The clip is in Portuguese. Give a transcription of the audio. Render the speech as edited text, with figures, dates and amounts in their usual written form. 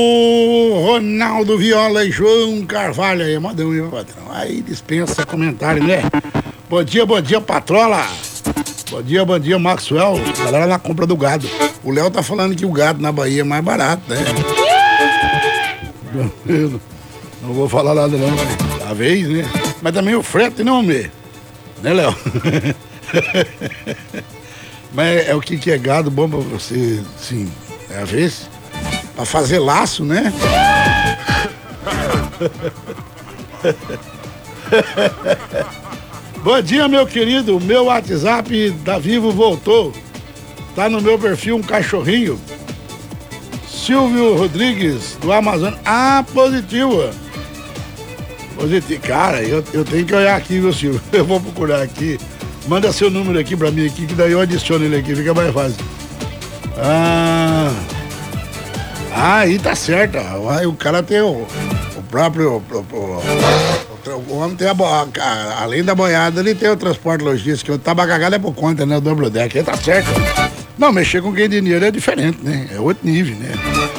O Ronaldo Viola e João Carvalho aí, modão, viu, patrão? Aí dispensa comentário, né? Bom dia, patrola. Bom dia, Maxwell. Galera na compra do gado. O Léo tá falando que o gado na Bahia é mais barato, né? Não vou falar nada não, né? Talvez, né? Mas também o frete não, né, Léo? Mas é o que é gado bom pra você, sim, é a vez? Pra fazer laço, né? Bom dia, meu querido. O meu WhatsApp da Vivo voltou. Tá no meu perfil um cachorrinho. Silvio Rodrigues, do Amazonas. Ah, positiva. Positivo. Cara, eu tenho que olhar aqui, viu, Silvio? Eu vou procurar aqui. Manda seu número aqui pra mim aqui, que daí eu adiciono ele aqui, fica mais fácil. Aí tá certo. Aí o cara tem o próprio. O homem tem além da boiada, ele tem o transporte logístico. O tabacagado é por conta, né? O double deck. Aí tá certo. Não, mexer com quem tem dinheiro é diferente, né? É outro nível, né?